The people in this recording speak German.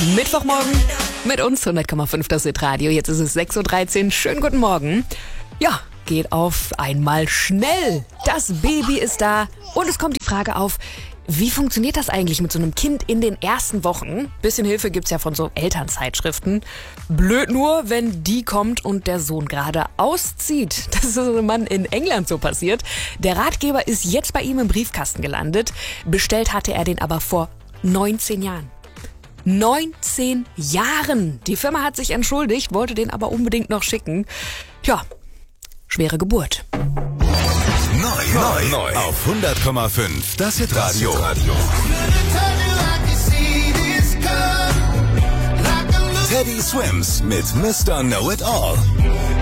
Mittwochmorgen mit uns, 100,5 das Hitradio. Jetzt ist es 6.13 Uhr. Schönen guten Morgen. Ja, geht auf einmal schnell. Das Baby ist da und es kommt die Frage auf, wie funktioniert das eigentlich mit so einem Kind in den ersten Wochen? Bisschen Hilfe gibt's ja von so Elternzeitschriften. Blöd nur, wenn die kommt und der Sohn gerade auszieht. Das ist einem Mann in England so passiert. Der Ratgeber ist jetzt bei ihm im Briefkasten gelandet. Bestellt hatte er den aber vor 19 Jahren. 19 Jahren! Die Firma hat sich entschuldigt, wollte den aber unbedingt noch schicken. Ja, schwere Geburt. Neu auf 100,5 das Hitradio. Teddy Swims mit Mr. Know-It-All.